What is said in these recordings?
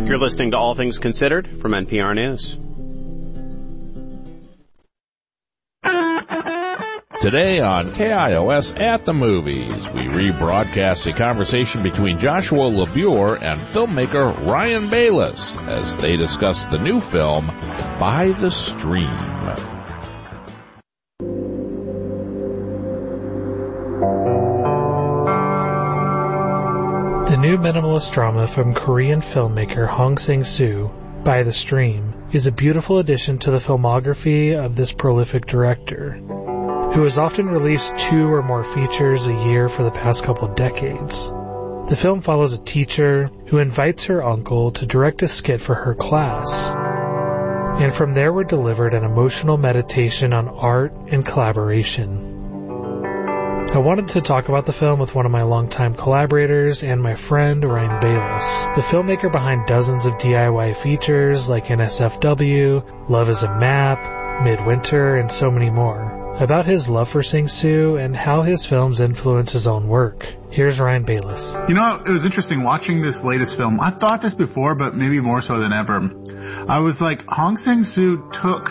You're listening to All Things Considered from NPR News. Today on KIOS at the Movies, we rebroadcast a conversation between Joshua LaBure and filmmaker Ryan Bayless as they discuss the new film, By the Stream. The new minimalist drama from Korean filmmaker Hong Sang-soo, By the Stream, is a beautiful addition to the filmography of this prolific director, who has often released 2 or more features a year for the past couple of decades. The film follows a teacher who invites her uncle to direct a skit for her class, and from there we're delivered an emotional meditation on art and collaboration. I wanted to talk about the film with one of my longtime collaborators and my friend Ryan Bayless, the filmmaker behind dozens of DIY features like NSFW, Love is a Map, Midwinter, and so many more, about his love for Sang-soo and how his films influence his own work. Here's Ryan Bayless. You know, it was interesting watching this latest film. I've thought this before, but maybe more so than ever. I was like, Hong Sang-soo took,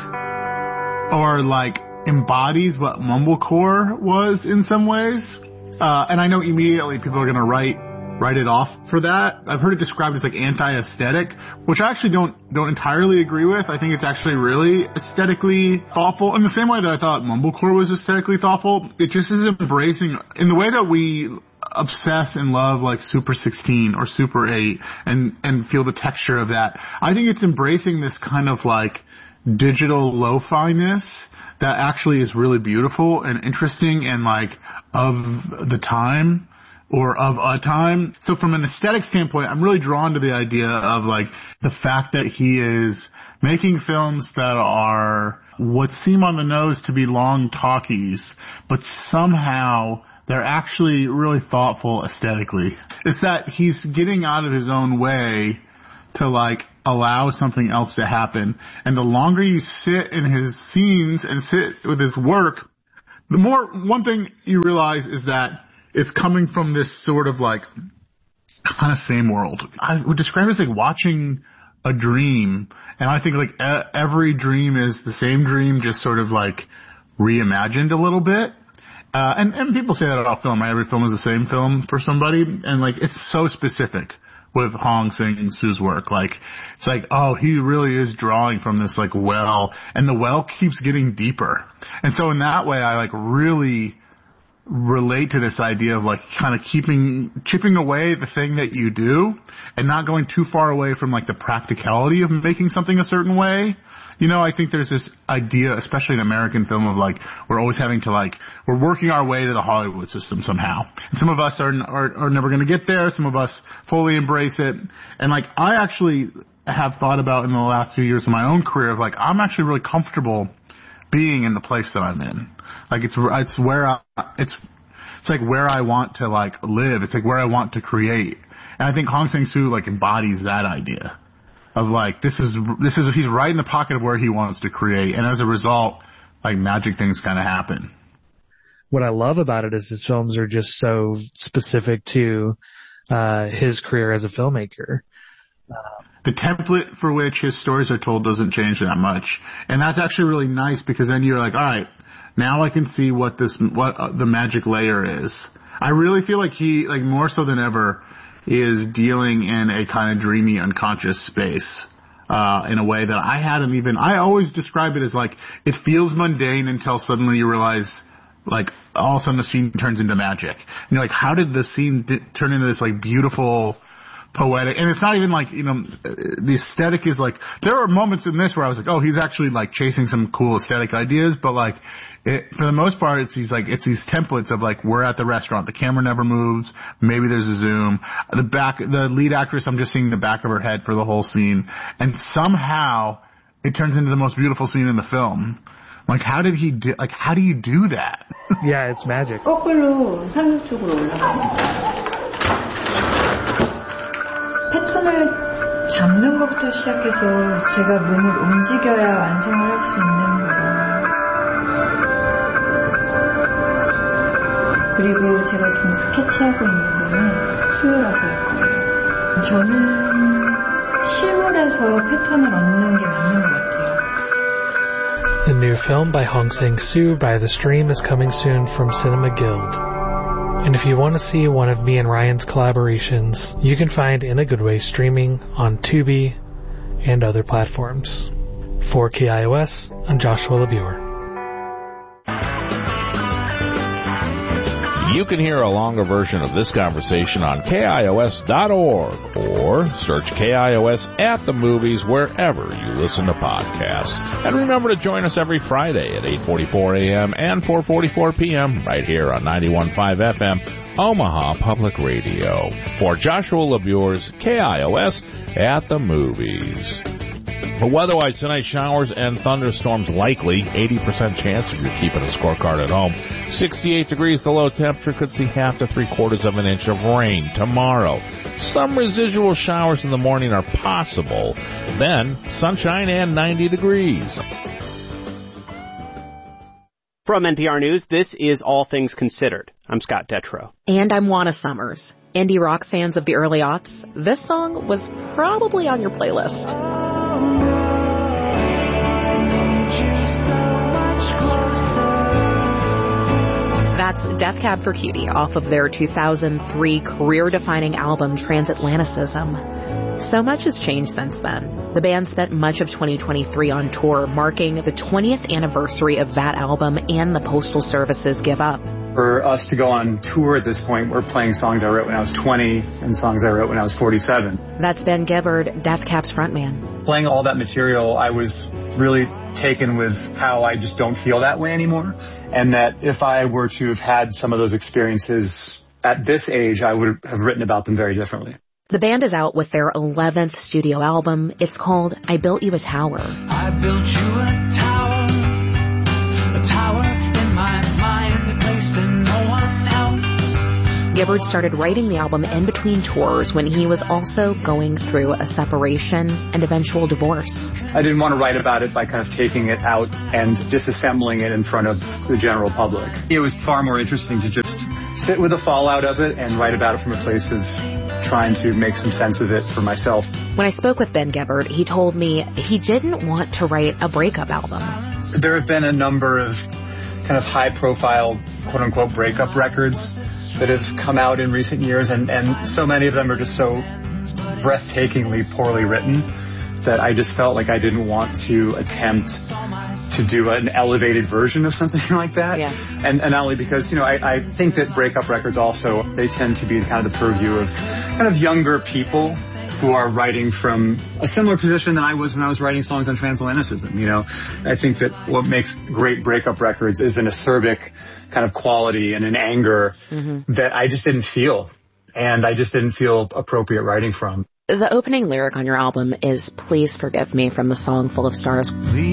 or like, embodies what mumblecore was in some ways. And I know immediately people are going to write it off for that. I've heard it described as like anti-aesthetic, which I actually don't entirely agree with. I think it's actually really aesthetically thoughtful in the same way that I thought mumblecore was aesthetically thoughtful. It just is embracing in the way that we obsess and love like Super 16 or Super 8 and feel the texture of that. I think it's embracing this kind of like digital lo-fi-ness that actually is really beautiful and interesting and like of the time or of a time. So from an aesthetic standpoint, I'm really drawn to the idea of like the fact that he is making films that are what seem on the nose to be long talkies, but somehow they're actually really thoughtful aesthetically. It's that he's getting out of his own way to like allow something else to happen. And the longer you sit in his scenes and sit with his work, the more one thing you realize is that it's coming from this sort of like kind of same world. I would describe it as like watching a dream. And I think like every dream is the same dream, just sort of like reimagined a little bit. And people say that about film, right? Every film is the same film for somebody. And like, it's so specific with Hong Sang-soo's work. Like, it's like, oh, he really is drawing from this like well, and the well keeps getting deeper. And so in that way, I like really relate to this idea of like kind of chipping away the thing that you do and not going too far away from like the practicality of making something a certain way. You know, I think there's this idea, especially in American film, of like we're always having to like we're working our way to the Hollywood system somehow. And some of us are never going to get there. Some of us fully embrace it. And like I actually have thought about in the last few years of my own career of like I'm actually really comfortable being in the place that I'm in. Like it's where it's like where I want to like live. It's like where I want to create. And I think Hong Sang-soo like embodies that idea. Of like, this is, he's right in the pocket of where he wants to create. And as a result, like magic things kind of happen. What I love about it is his films are just so specific to, his career as a filmmaker. The template for which his stories are told doesn't change that much. And that's actually really nice because then you're like, all right, now I can see what the magic layer is. I really feel like he, like more so than ever, is dealing in a kind of dreamy, unconscious space, in a way that I always describe it as like, it feels mundane until suddenly you realize, like, all of a sudden the scene turns into magic. And you're like, how did the scene turn into this, like, beautiful, poetic, and it's not even like, you know, the aesthetic is like, there are moments in this where I was like, oh, he's actually like chasing some cool aesthetic ideas, but like, for the most part, it's these templates of like, we're at the restaurant, the camera never moves, maybe there's a zoom, the lead actress, I'm just seeing the back of her head for the whole scene, and somehow it turns into the most beautiful scene in the film. Like, how do you do that? Yeah, it's magic. 거꾸로 상륙 쪽으로 올라가요. 패턴을 잡는 것부터 시작해서 제가 몸을 움직여야 완성을 할 수 있는 거라. 그리고 제가 지금 스케치하고 있는 거는 수요라고 할 거예요. 저는 실물에서 패턴을 얻는 게 맞는 것 같아요. The new film by Hong Sang-soo, By the Stream, is coming soon from Cinema Guild. And if you want to see one of me and Ryan's collaborations, you can find In a Good Way streaming on Tubi and other platforms. For KIOS, I'm Joshua LeBure. You can hear a longer version of this conversation on KIOS.org or search KIOS at the movies wherever you listen to podcasts. And remember to join us every Friday at 8:44 a.m. and 4:44 p.m. right here on 91.5 FM, Omaha Public Radio. For Joshua LeBure's KIOS at the movies. Weather-wise tonight, showers and thunderstorms likely. 80% chance if you're keeping a scorecard at home. 68 degrees, the low temperature. Could see half to 3/4 of an inch of rain tomorrow. Some residual showers in the morning are possible. Then, sunshine and 90 degrees. From NPR News, this is All Things Considered. I'm Scott Detrow. And I'm Juana Summers. Indie rock fans of the early aughts, this song was probably on your playlist. That's Death Cab for Cutie off of their 2003 career-defining album Transatlanticism. So much has changed since then. The band spent much of 2023 on tour, marking the 20th anniversary of that album and the Postal Service's Give Up. For us to go on tour at this point, we're playing songs I wrote when I was 20 and songs I wrote when I was 47. That's Ben Gibbard, Death Cab's frontman. Playing all that material, I was really taken with how I just don't feel that way anymore. And that if I were to have had some of those experiences at this age, I would have written about them very differently. The band is out with their 11th studio album. It's called I Built You a Tower. I built you a tower in my mind, a place that no one else. Gibbard started writing the album in between tours when he was also going through a separation and eventual divorce. I didn't want to write about it by kind of taking it out and disassembling it in front of the general public. It was far more interesting to just sit with the fallout of it and write about it from a place of trying to make some sense of it for myself. When I spoke with Ben Gibbard, he told me he didn't want to write a breakup album. There have been a number of kind of high-profile, quote-unquote, breakup records that have come out in recent years, and so many of them are just so breathtakingly poorly written that I just felt like I didn't want to attempt to do an elevated version of something like that. Yeah. And not only because, I think that breakup records also, they tend to be kind of the purview of kind of younger people who are writing from a similar position than I was when I was writing songs on Transatlanticism. I think that what makes great breakup records is an acerbic kind of quality and an anger that I just didn't feel. And I just didn't feel appropriate writing from. The opening lyric on your album is Please Forgive Me from the song Full of Stars. Please